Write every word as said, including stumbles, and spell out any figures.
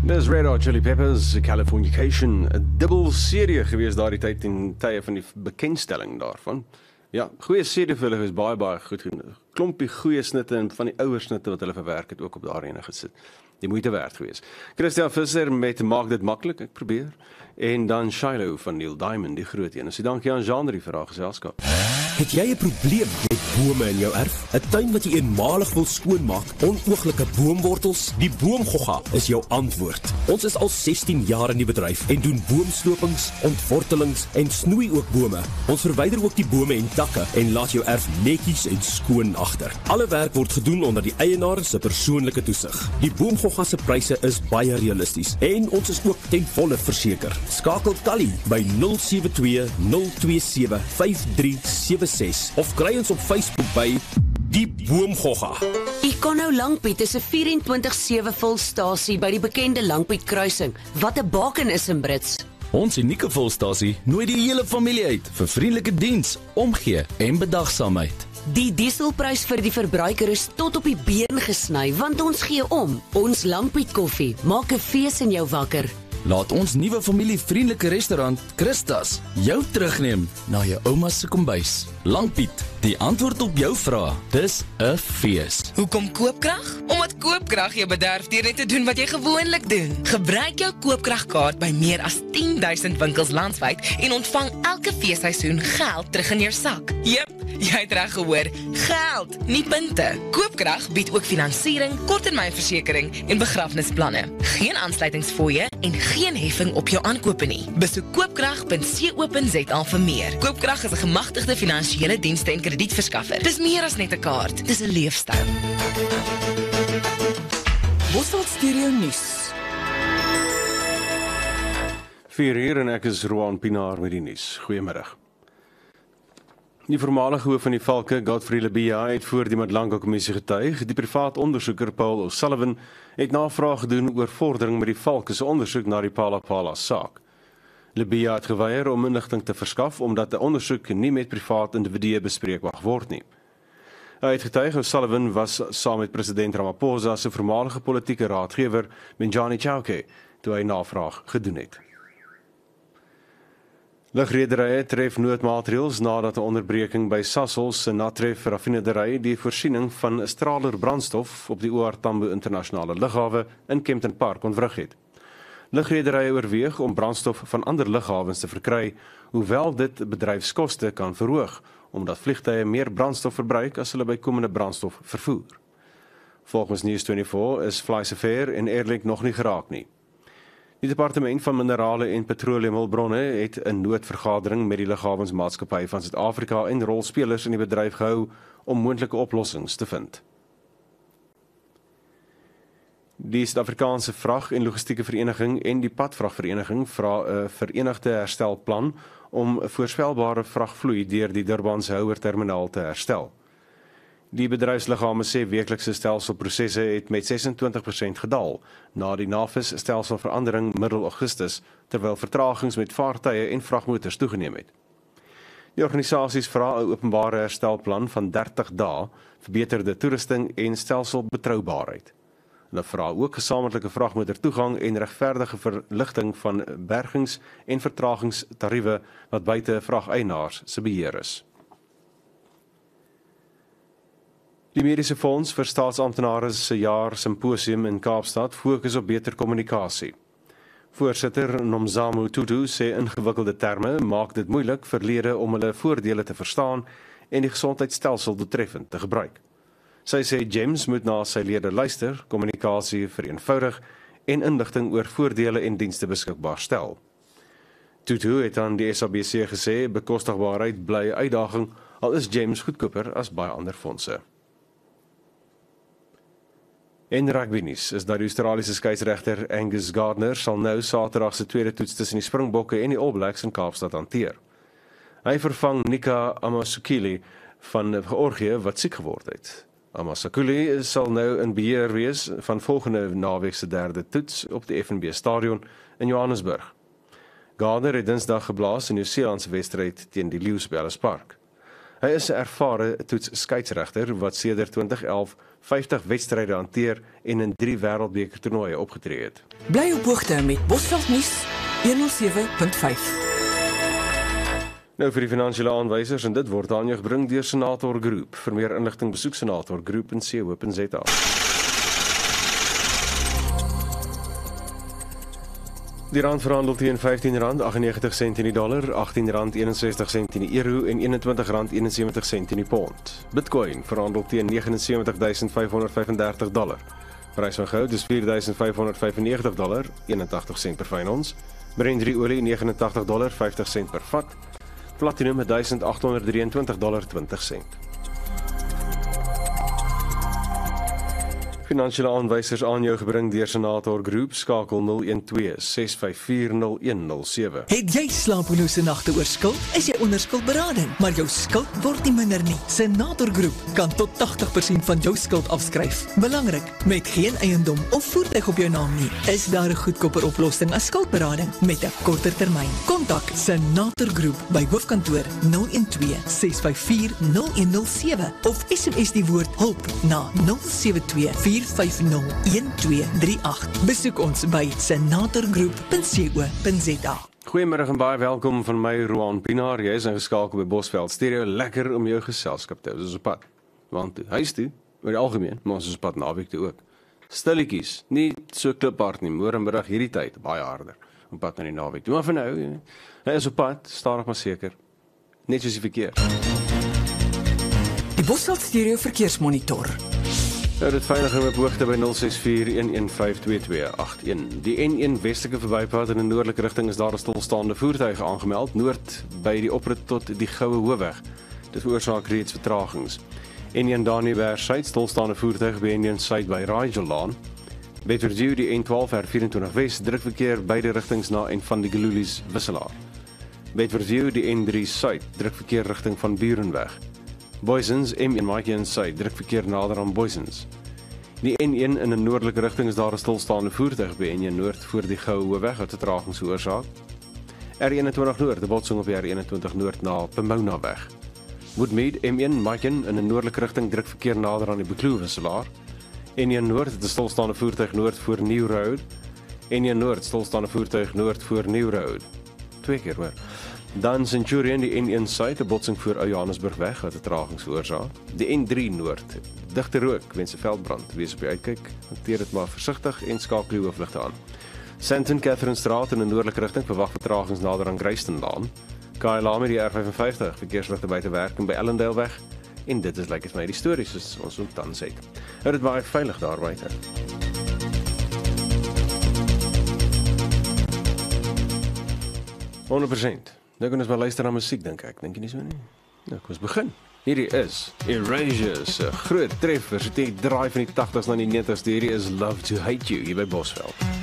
Dis Red Hot Chili Peppers, Californication, 'n dubbel serie gewees daardie tyd in tye van die bekendstelling daarvan. Ja, goeie serie vir hulle is baie baie goed. Klompie goeie snitte en van die ouer snitte wat hulle verwerk het ook op daardie ene gesit. Die moeite werd gewees. Christian Visser met Maak dit maklik, ek probeer. En dan Shiloh van Neil Diamond, die groot een. So dankie aan Jean vir haar geselskap. Het jy 'n probleem met bome in jou erf? 'n Tuin wat jy eenmalig wil skoonmaak, onooglike boomwortels? Die Boomgogga is jou antwoord. Ons is al sestien jaar in die bedryf en doen boomslopings, ontwortelings en snoei ook bome. Ons verwyder ook die bome en takke en laat jou erf netjies en skoon agter. Alle werk word gedoen onder die eienaar se persoonlike toesig. Die Boomgogga se pryse is baie realisties en ons is ook ten volle verseker. Skakel Tally by nul sewe twee nul twee sewe vyf drie sewe ses of kry ons op Facebook by Die Boomgogga. Econo Langpiet is 'n vyf drie sewe volstasie by die bekende Langpiet kruising, wat 'n baken is in Brits. Ons unieke volstasie nooi die hele familie uit vir vriendelike diens, omgee en bedagsaamheid. Die dieselprys vir die verbruiker is tot op die been gesny, want ons gee om. Ons Langpiet koffie maak 'n fees in jou wakker. Laat ons nuwe familievriendelike restaurant Christas jou terugneem na jou ouma se kombuis. Langpiet, die antwoord op jou vraag. Dis 'n fees. Hoekom koopkrag? Omdat koopkrag jou bederf deur net te doen wat jy gewoonlik doen. Gebruik jou koopkragkaart by meer as tien duisend winkels landwyd en ontvang elke feesseisoen geld terug in jou sak. Jep, jy het reg gehoor. Geld, nie punte. Koopkrag bied ook finansiering, korttermynversekering en begrafnisplanne. Geen aansluitingsfooie en geen heffing op jou aankope nie. Besoek koopkrag punt co punt za vir meer. Koopkrag is 'n gemagtigde finansiële dienste en kredietverskaffer. Dis meer as net 'n kaart, dis 'n leefstyl. Bosveld Stereo Nuus. vier uur en ek is Roan Pinaar met die nuus. Goeiemiddag. Die voormalige hoof van die Valke, Godfrey Lebeya, het voor die Madlanka Kommissie getuig. Die privaat ondersoeker Paul O'Sullivan het navraag gedoen oor vordering met die Valke se ondersoek na die Palapala saak. Lebeya het geweier om inligting te verskaf omdat 'n ondersoek nie met privaat individue bespreek mag word nie. Hy het getuig O'Sullivan was saam met president Ramaphosa se voormalige politieke raadgewer, Minjani Chauke, toe hy navraag gedoen het. Lugrederye tref noodmaatreëls nadat 'n onderbreking by Sasol se Natref raffinedery die voorsiening van straler brandstof op die O R Tambo internasionale lughawe in Kempton Park ontwrig het. Lugrederye oorweeg om brandstof van ander lughawens te verkry, hoewel dit bedryfskoste kan verhoog, omdat vliegtye meer brandstof verbruik as hulle bykomende brandstof vervoer. Volgens News vyf-en-twintig is Flysafair en Airlink nog nie geraak nie. Die Departement van Minerale en Petroleumhulpbronne het 'n noodvergadering met die lughawensmaatskappy van Suid-Afrika en rolspelers in die bedryf gehou om moontlike oplossings te vind. Die Suid-Afrikaanse Vrag- en Logistieke Vereniging en die Padvragvereniging vra 'n verenigde herstelplan om 'n voorspelbare vragvloei deur die Durbanse Houer terminaal te herstel. Die bedryfsliggame sê weeklikse stelselprosesse het met ses en twintig persent gedaal na die Navis stelselverandering middel Augustus, terwyl vertragings met vaartuie en vragmotors toegeneem het. Die organisasies vra 'n openbare herstelplan van dertig dae, verbeterde toerusting en stelselbetroubaarheid. Hulle vra ook gesamentlike vragmotortoegang en regverdige verligting van bergings- en vertragingstariewe wat buite vrageienaars se beheer is. Die Mediese Fonds vir Staatsamptenare se jaar simposium in Kaapstad fokus op beter kommunikasie. Voorsitter Nomzamo Tutu sê ingewikkelde terme maak dit moeilik vir lede om hulle voordele te verstaan en die gesondheidstelsel doeltreffend te gebruik. Sy sê GEMS moet na sy lede luister, kommunikasie vereenvoudig en inligting oor voordele en dienste beskikbaar stel. Tutu het aan die S A B C gesê bekostigbaarheid bly 'n uitdaging, al is GEMS goedkoper as baie ander fondse. En rugby nuus is dat die Australiese skeieregter Angus Gardner sal nou Saterdag se tweede toets tussen die Springbokke en die All Blacks in Kaapstad hanteer. Hy vervang Nika Amasukile van Georgië wat siek geword het. Amasukile sal nou in beheer wees van volgende naweek se derde toets op die F N B stadion in Johannesburg. Gardner het Dinsdag geblaas in Nieu-Seeland se wedstryd teen die Lions by Ellis Park. Hy is 'n ervare toets-skeieregter wat sedert twintig elf vyftig wedstryde hanteer en in drie wêreldbeker toernooie opgetree het. Bly op hoogte met Bosveld nuus honderdsewe punt vyf. Nou vir die finansiële aanwysers en dit word aan jou gebring deur Senator Groep. Vir meer inligting besoek Senator Groep punt co punt za. Die rand verhandel teen vyftien rand aggennegentig sent in die dollar, agttien rand eenensestig sent in die euro en eenentwintig rand eenensewentig sent in die pond. Bitcoin verhandel teen negenensewentig duisend vyfhonderd vyfendertig dollar. Prys van goud is vier duisend vyfhonderd vyfennegentig dollar, eenentagtig sent per fyn ons. Brent olie negenentagtig dollar vyftig sent per vat. Platinum duisend agthonderd drieëntwintig dollar twintig sent. Finansiële aanwysers aan jou gebring deur Senator Groep, skakel nul een twee ses vyf vier nul een nul sewe. Het jy slapelose nagte oor skuld? Is jy onder skuldberading, maar jou skuld word nie minder nie. Senator Groep kan tot agtig persent van jou skuld afskryf. Belangrik, met geen eiendom of voertuig op jou naam nie, is daar 'n goedkoper oplossing as skuldberading met 'n korter termyn. Kontak Senator Groep by hoofkantoor nul een twee ses vyf vier nul een nul sewe of S M S die woord hulp na nul sewe twee vier vyf nul een twee drie agt. Besoek ons by senator groep punt co punt za. Goeiemiddag en baie welkom van my Roan Pinaar. Jy is ingeskakel by Bosveld Stereo. Lekker om jou geselskap te hê. Ons is op pad. Want toe, huis toe, oor die algemeen, maar ons is op pad naweek toe ook. Stilletjies, nie so kliphard nie. Môre middag hierdie tyd, baie harder. Op pad na die naweek toe. Maar vir nou, hy is op pad, stadig maar seker. Net soos die verkeer. Die Bosveld Stereo verkeersmonitor. Nou dit veilig op hoogte by nul ses vier een een vyf twee twee agt een. Die N een westelike verbypad in 'n noordelike rigting is daar 'n stilstaande voertuig aangemeld, noord by die oprit tot die Goue Hoofweg. Dit veroorsaak reeds vertragings. N een Daniëberg suid stilstaande voertuig by N een suid by Raaigelaan. Bedford die N twaalf R vyf Wes drukverkeer beide rigtings na en van die Gelulies wisselaar. Bedford die N drie suid drukverkeer rigting van Burenweg. Boysens, M een Maatjie suid, drukverkeer nader aan Boysens. Die N een in 'n noordelike rigting is daar 'n stilstaande voertuig by N een noord voor die Goue Hoofweg wat vertragings veroorsaak. R eenentwintig noord, 'n botsing op die R eenentwintig noord na Pomona weg. Woodmead, M een Maatjie in 'n noordelike rigting, drukverkeer nader aan die Bekloo wisselaar. N een noord, 'n stilstaande voertuig noord voor New Road. N een noord, stilstaande voertuig noord voor New Road. Twee keer hoor. Dan Centurion, die N een suid, 'n botsing voor ou Johannesburg weg wat vertragings veroorsaak. Die N drie noord, digte rook, weens 'n veldbrand. Wees op die uitkyk, hanteer dit maar versigtig en skakel die hoofligte aan. Sandton Catherine Straat in 'n noordelike rigting, verwag vertragings nader aan Greystonlaan. Kyalami die R vyfenvyftig, verkeersligte buite werking by Ellendale weg. En dit is lyk dit my die stories soos ons ook tans het. Hou dit baie veilig daar buite. honderd persent. Nou kan ons maar luister na musiek, dink ek. Dink jy nie so nie? Nou, kom ons begin. Hierdie is Erasure se groot treffer, so die draai van die tagtigs na die negentigste. Hierdie is Love to Hate You hier by Bosveld.